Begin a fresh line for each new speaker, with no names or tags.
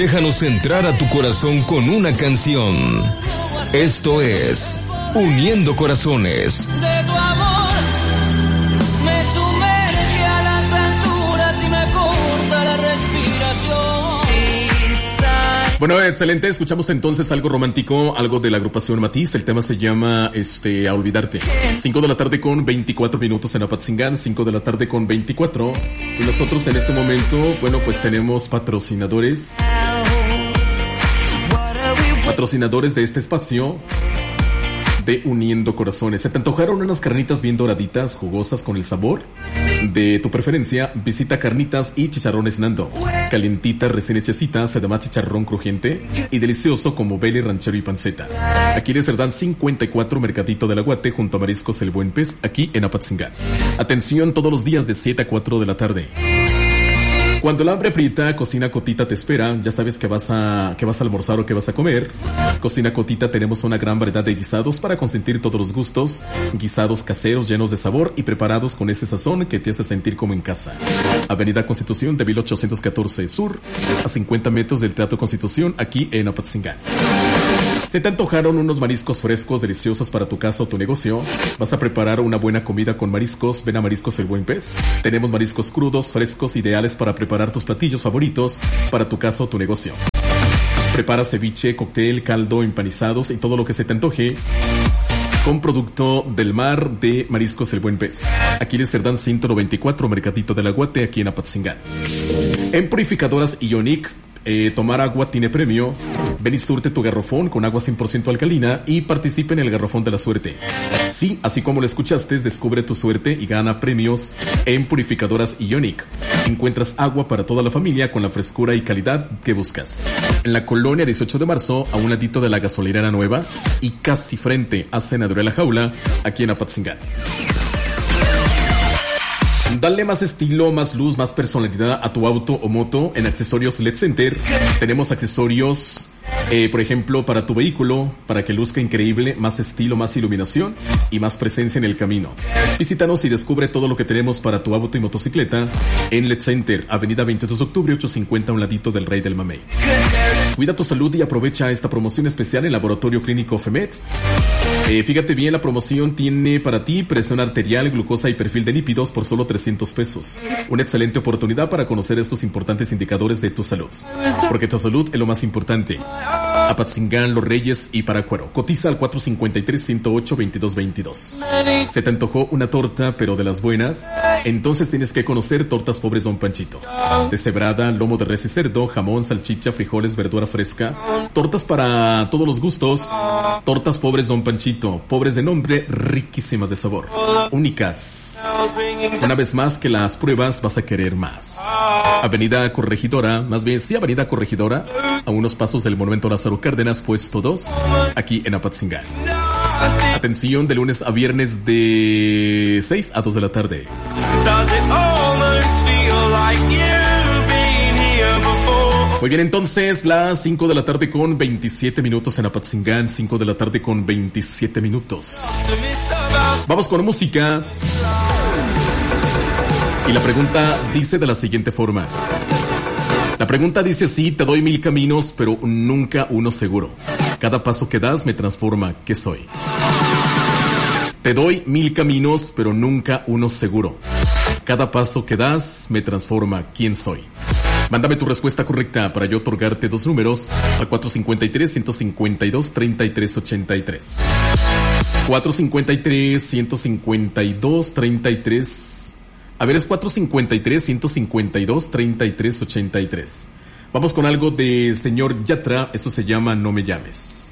Déjanos entrar a tu corazón con una canción. Esto es Uniendo Corazones.
De tu amor me sumerge a las alturas y me corta la respiración.
Bueno, excelente. Escuchamos entonces algo romántico, algo de la agrupación Matiz. El tema se llama A Olvidarte. 5 de la tarde con 24 minutos en Apatzingán, 5 de la tarde con 24. Y nosotros en este momento, bueno, pues tenemos patrocinadores de este espacio de Uniendo Corazones. ¿Se te antojaron unas carnitas bien doraditas, jugosas, con el sabor de tu preferencia? Visita Carnitas y Chicharrones Nando. Calientitas, recién hechecitas, además chicharrón crujiente y delicioso como vele, ranchero y panceta. Aquí les Cerdán 54, Mercadito del Aguate, junto a Mariscos El Buen Pez, aquí en Apatzingán. Atención, todos los días de 7 a 4 de la tarde. Cuando el hambre aprieta, Cocina Cotita te espera. Ya sabes que vas a almorzar o que vas a comer. Cocina Cotita tenemos una gran variedad de guisados para consentir todos los gustos. Guisados caseros llenos de sabor y preparados con ese sazón que te hace sentir como en casa. Avenida Constitución de 1814 Sur, a 50 metros del Teatro Constitución, aquí en Apatzingán. ¿Se te antojaron unos mariscos frescos deliciosos para tu casa o tu negocio? ¿Vas a preparar una buena comida con mariscos? Ven a Mariscos El Buen Pez. Tenemos mariscos crudos, frescos, ideales para preparar tus platillos favoritos para tu casa o tu negocio. Prepara ceviche, cóctel, caldo, empanizados y todo lo que se te antoje con producto del mar de Mariscos El Buen Pez. Aquí les Cerdán 194, Mercadito del Aguate, aquí en Apatzingán. En Purificadoras Ionic, tomar agua tiene premio. Ven y surte tu garrafón con agua 100% alcalina y participa en el garrafón de la suerte. Sí, así como lo escuchaste, descubre tu suerte y gana premios en Purificadoras Ionic. Encuentras agua para toda la familia con la frescura y calidad que buscas. En la colonia 18 de marzo, a un ladito de la gasolinera nueva y casi frente a Senadora La Jaula, aquí en Apatzingán. Dale más estilo, más luz, más personalidad a tu auto o moto en Accesorios LED Center. Tenemos accesorios, por ejemplo, para tu vehículo, para que luzca increíble, más estilo, más iluminación y más presencia en el camino. Visítanos y descubre todo lo que tenemos para tu auto y motocicleta en LED Center, Avenida 22 de Octubre, 850, a un ladito del Rey del Mamey. Cuida tu salud y aprovecha esta promoción especial en Laboratorio Clínico FEMED. Fíjate bien, la promoción tiene para ti presión arterial, glucosa y perfil de lípidos por solo 300 pesos. Una excelente oportunidad para conocer estos importantes indicadores de tu salud. Porque tu salud es lo más importante. Apatzingán, Los Reyes y Paracuaro. Cotiza al 453-108-2222. ¿Se te antojó una torta, pero de las buenas? Entonces tienes que conocer Tortas Pobres Don Panchito. Deshebrada, lomo de res y cerdo, jamón, salchicha, frijoles, verdura fresca. Tortas para todos los gustos. Tortas Pobres Don Panchito. Pobres de nombre, riquísimas de sabor. Únicas. Una vez más que las pruebas, vas a querer más. Avenida Corregidora, Avenida Corregidora, a unos pasos del Monumento Lázaro Cárdenas, puesto 2, aquí en Apatzingán. Atención, de lunes a viernes de 6 a 2 de la tarde. Muy bien, entonces, las 5 de la tarde con 27 minutos en Apatzingán, 5 de la tarde con 27 minutos. Vamos con música. Y la pregunta dice de la siguiente forma. La pregunta dice: sí, te doy 1000 caminos, pero nunca uno seguro. Cada paso que das me transforma, ¿qué soy? Te doy 1000 caminos, pero nunca uno seguro. Cada paso que das me transforma, ¿quién soy? Mándame tu respuesta correcta para yo otorgarte 2 números al 453-152-3383. 453-152-33. A ver, es 453-152-3383. Vamos con algo de señor Yatra, eso se llama No Me Llames.